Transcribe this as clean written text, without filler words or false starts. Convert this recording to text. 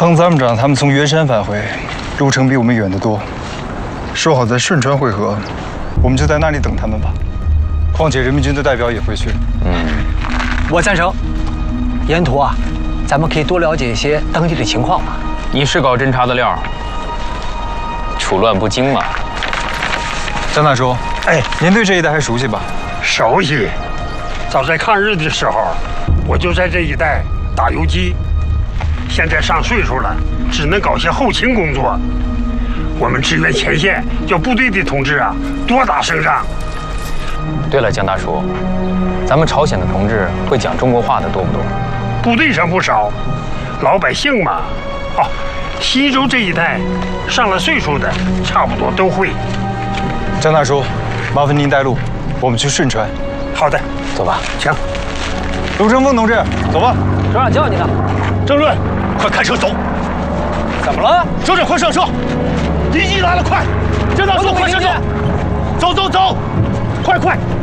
康参谋长他们从圆山返回，路程比我们远得多。说好在顺川会合，我们就在那里等他们吧。况且人民军的代表也回去了。 我赞成。沿途啊，咱们可以多了解一些当地的情况嘛。 你是搞侦察的料，处乱不惊嘛。 张大叔，您对这一带还熟悉吧？ 熟悉。早在抗日的时候，我就在这一带打游击。现在上岁数了，只能搞些后勤工作。我们支援前线，叫部队的同志啊，多打胜仗。 对了，江大叔，咱们朝鲜的同志会讲中国话的多不多？ 部队上不少，老百姓嘛，西周这一带上了岁数的，差不多都会。 张大叔，麻烦您带路，我们去顺川。 好的， 走吧。 行。 卢成风同志，走吧。 首长叫你呢。 郑润，快开车走。 怎么了？ 首长，快上车！敌机来了，快！江大叔，快上车！走走走，快快！